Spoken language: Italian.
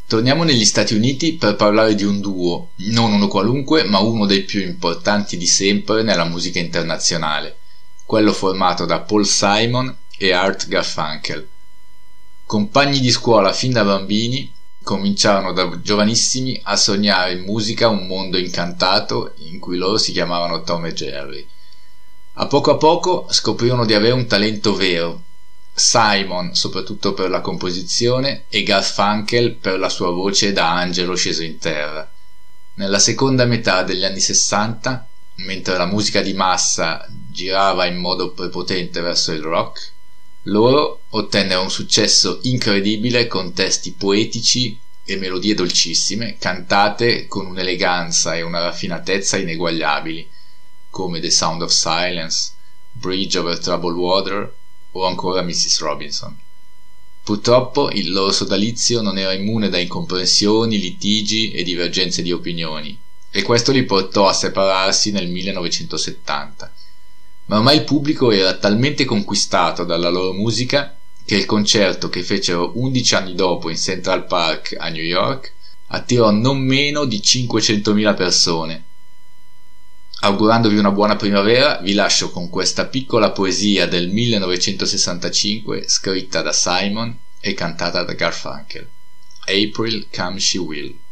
Torniamo negli Stati Uniti per parlare di un duo, non uno qualunque, ma uno dei più importanti di sempre nella musica internazionale, quello formato da Paul Simon e Art Garfunkel. Compagni di scuola fin da bambini, cominciarono da giovanissimi a sognare in musica un mondo incantato in cui loro si chiamavano Tom e Jerry. A poco scoprirono di avere un talento vero, Simon soprattutto per la composizione e Garfunkel per la sua voce da angelo sceso in terra. Nella seconda metà degli anni 60, mentre la musica di massa girava in modo prepotente verso il rock, loro ottennero un successo incredibile con testi poetici e melodie dolcissime, cantate con un'eleganza e una raffinatezza ineguagliabili, come The Sound of Silence, Bridge over Troubled Water o ancora Mrs. Robinson. Purtroppo il loro sodalizio non era immune da incomprensioni, litigi e divergenze di opinioni, e questo li portò a separarsi nel 1970. Ma ormai il pubblico era talmente conquistato dalla loro musica che il concerto che fecero 11 anni dopo in Central Park a New York attirò non meno di 500.000 persone. Augurandovi una buona primavera, vi lascio con questa piccola poesia del 1965 scritta da Simon e cantata da Garfunkel. April Come She Will.